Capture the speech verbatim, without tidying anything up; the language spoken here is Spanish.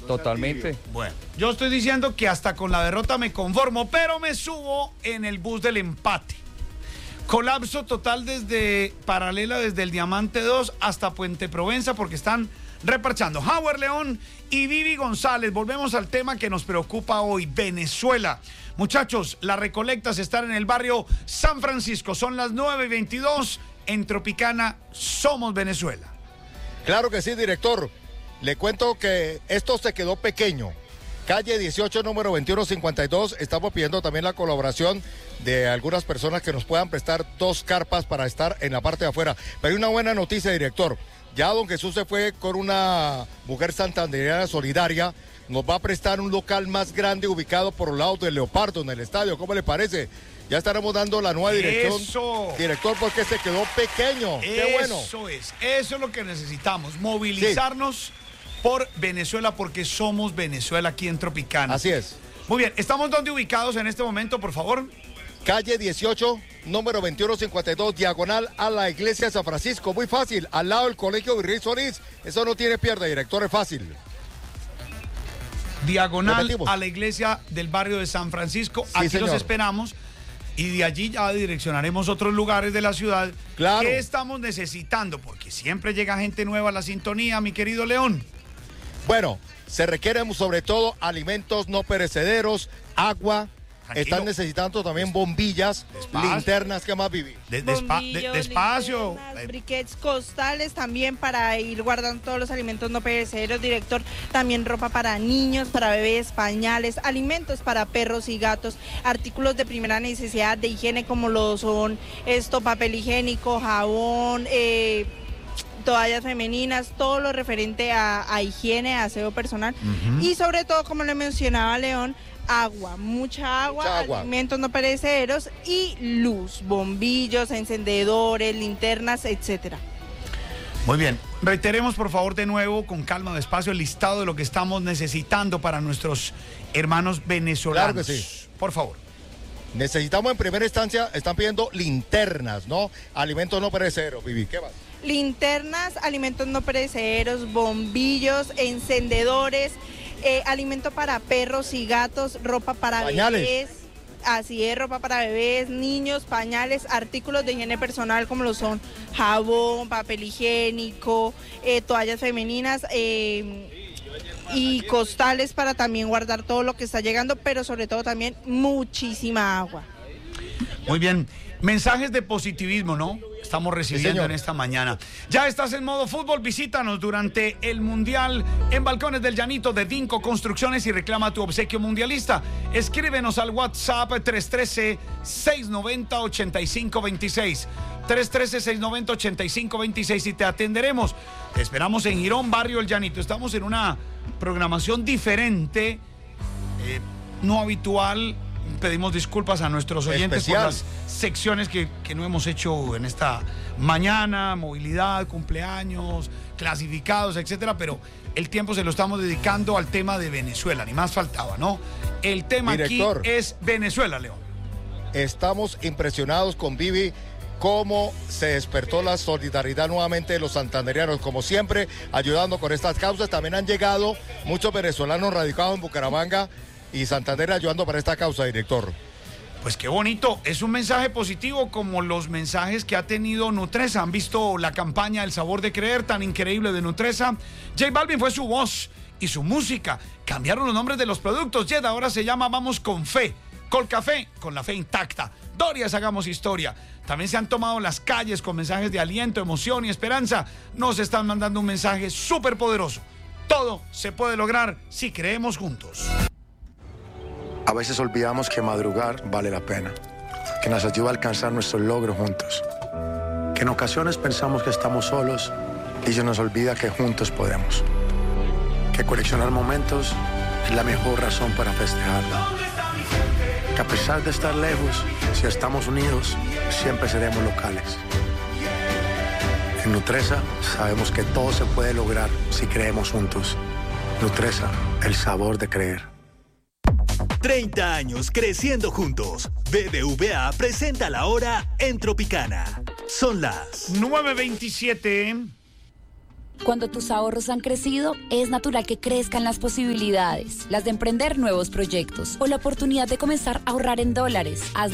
Totalmente. Bueno, yo estoy diciendo que hasta con la derrota me conformo, pero me subo en el bus del empate. Colapso total desde paralela desde el Diamante dos hasta Puente Provenza porque están reparchando. Howard León y Vivi González. Volvemos al tema que nos preocupa hoy, Venezuela. Muchachos, las recolectas están en el barrio San Francisco. Son las nueve y veintidós. En Tropicana somos Venezuela. Claro que sí, director. Le cuento que esto se quedó pequeño. Calle dieciocho, número veintiuno cincuenta y dos. Estamos pidiendo también la colaboración de algunas personas que nos puedan prestar dos carpas para estar en la parte de afuera. Pero hay una buena noticia, director. Ya don Jesús se fue con una mujer santandereana solidaria. Nos va a prestar un local más grande ubicado por los lados del Leopardo, en el estadio. ¿Cómo le parece? Ya estaremos dando la nueva dirección. Eso. Director, porque se quedó pequeño. Qué bueno. Eso es. Eso es lo que necesitamos. Movilizarnos sí. por Venezuela porque somos Venezuela aquí en Tropicana. Así es. Muy bien. ¿Estamos dónde ubicados en este momento, por favor? Calle dieciocho, número veintiuno cincuenta y dos, diagonal a la iglesia de San Francisco. Muy fácil, al lado del colegio Virrey Solís. Eso no tiene pierde, director, es fácil. Diagonal Repetimos. a la iglesia del barrio de San Francisco. Sí, Aquí señor. los esperamos. Y de allí ya direccionaremos otros lugares de la ciudad. Claro. ¿Qué estamos necesitando? Porque siempre llega gente nueva a la sintonía, mi querido León. Bueno, se requieren sobre todo alimentos no perecederos, agua. Tranquilo. Están necesitando también bombillas, despacio. linternas, ¿qué más, Vivi? De, despa de, despacio. Briquettes, costales también para ir guardando todos los alimentos no perecederos, director. También ropa para niños, para bebés, pañales, alimentos para perros y gatos, artículos de primera necesidad de higiene como lo son esto, papel higiénico, jabón, eh, toallas femeninas, todo lo referente a, a higiene, a aseo personal. Uh-huh. Y sobre todo, como le mencionaba León, agua, mucha agua, mucha agua, alimentos no perecederos y luz, bombillos, encendedores, linternas, etcétera. Muy bien, reiteremos por favor de nuevo, con calma, despacio, el listado de lo que estamos necesitando para nuestros hermanos venezolanos. Claro que sí. Por favor. Necesitamos en primera instancia, están pidiendo linternas, ¿no? Alimentos no perecederos, Vivi, ¿qué más? Linternas, alimentos no perecederos, bombillos, encendedores, Eh, alimento para perros y gatos, ropa para pañales. bebés, así es, ropa para bebés, niños, pañales, artículos de higiene personal como lo son jabón, papel higiénico, eh, toallas femeninas eh, y costales para también guardar todo lo que está llegando, pero sobre todo también muchísima agua. Muy bien, mensajes de positivismo, ¿no? Estamos recibiendo sí, en esta mañana. Ya estás en modo fútbol, visítanos durante el Mundial en Balcones del Llanito de Dinco Construcciones y reclama tu obsequio mundialista. Escríbenos al WhatsApp tres uno tres, seis nueve cero, ocho cinco dos seis. tres uno tres, seis nueve cero, ocho cinco dos seis y te atenderemos. Te esperamos en Girón, Barrio El Llanito. Estamos en una programación diferente, eh, no habitual. Pedimos disculpas a nuestros oyentes Especial. por las secciones que, que no hemos hecho en esta mañana, movilidad, cumpleaños, clasificados, etcétera, pero el tiempo se lo estamos dedicando al tema de Venezuela, ni más faltaba, ¿no? El tema Director, aquí es Venezuela, León. Estamos impresionados con Vivi, cómo se despertó la solidaridad nuevamente de los santandereanos, como siempre, ayudando con estas causas. También han llegado muchos venezolanos radicados en Bucaramanga y Santander ayudando para esta causa, director. Pues qué bonito, es un mensaje positivo como los mensajes que ha tenido Nutresa. ¿Han visto la campaña El Sabor de Creer tan increíble de Nutresa? J Balvin fue su voz y su música. Cambiaron los nombres de los productos. Jet ahora se llama Vamos con Fe. Colcafé, con la fe intacta. Dorias, hagamos historia. También se han tomado las calles con mensajes de aliento, emoción y esperanza. Nos están mandando un mensaje súper poderoso. Todo se puede lograr si creemos juntos. A veces olvidamos que madrugar vale la pena, que nos ayuda a alcanzar nuestros logros juntos, que en ocasiones pensamos que estamos solos y se nos olvida que juntos podemos, que coleccionar momentos es la mejor razón para festejarlo, que a pesar de estar lejos, si estamos unidos, siempre seremos locales. En Nutresa sabemos que todo se puede lograr si creemos juntos. Nutresa, el sabor de creer. treinta años creciendo juntos. B B V A presenta la hora en Tropicana. Son las nueve veintisiete. Cuando tus ahorros han crecido, es natural que crezcan las posibilidades, las de emprender nuevos proyectos o la oportunidad de comenzar a ahorrar en dólares. Haz